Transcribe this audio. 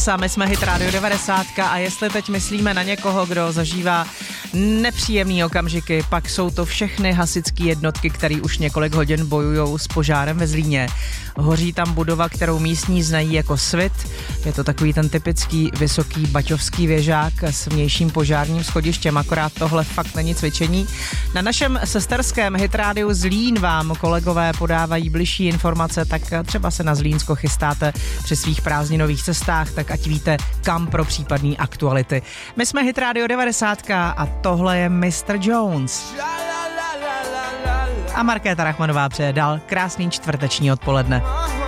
Trasa, my jsme Hit Radio 90 a jestli teď myslíme na někoho, kdo zažívá nepříjemný okamžiky, pak jsou to všechny hasičské jednotky, které už několik hodin bojujou s požárem ve Zlíně. Hoří tam budova, kterou místní znají jako Svit. Je to takový ten typický vysoký baťovský věžák s vnějším požárním schodištěm, akorát tohle fakt není cvičení. Na našem sesterském Hit Rádiu Zlín vám kolegové podávají bližší informace, tak třeba se na Zlínsko chystáte při svých prázdninových cestách, tak ať víte, kam pro případný aktuality. My jsme Hit Radio 90 a tohle je Mr. Jones. A Markéta Rachmanová přeje dál krásný čtvrteční odpoledne.